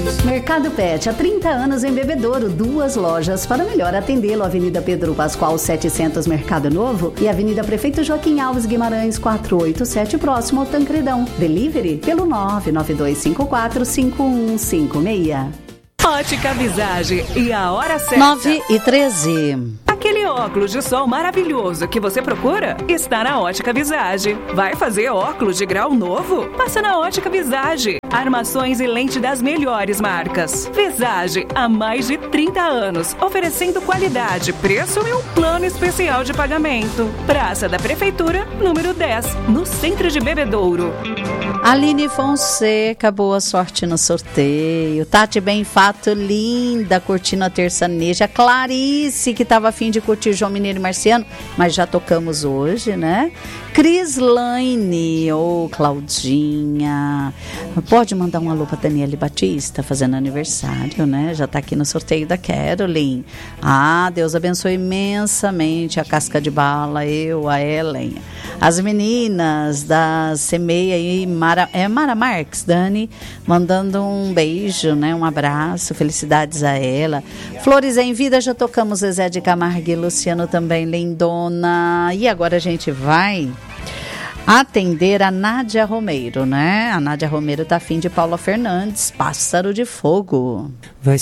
Mercado Pet, há 30 anos em Bebedouro, 2 lojas para melhor atendê-lo. Avenida Pedro Pascoal 700, Mercado Novo, e Avenida Prefeito Joaquim Alves Guimarães 487, próximo ao Tancredão. Delivery pelo 992545156. Ótica Visage e a hora certa. 9h13. Aquele óculos de sol maravilhoso que você procura está na Ótica Visage. Vai fazer óculos de grau novo? Passa na Ótica Visage. Armações e lente das melhores marcas. Visage, há mais de 30 anos, oferecendo qualidade, preço e um plano especial de pagamento. Praça da Prefeitura, número 10, no centro de Bebedouro. Aline Fonseca, boa sorte no sorteio. Tati Benfato, linda, curtindo a terçaneja. Clarice, que estava a fim de curtir João Mineiro e Marciano, mas já tocamos hoje, né? Crislaine, Claudinha. Pode mandar um alô para Daniele Batista, fazendo aniversário, né? Já tá aqui no sorteio da Carolyn. Deus abençoe imensamente a Casca de Bala, a Ellen. As meninas da Semeia e Mara Marques, Dani, mandando um beijo, né? Um abraço, felicidades a ela. Flores em Vida, já tocamos Zezé de Camargo e Luciano também, lindona. E agora a gente vai atender a Nádia Romero, né? A Nádia Romero tá afim de Paula Fernandes, Pássaro de Fogo. Vai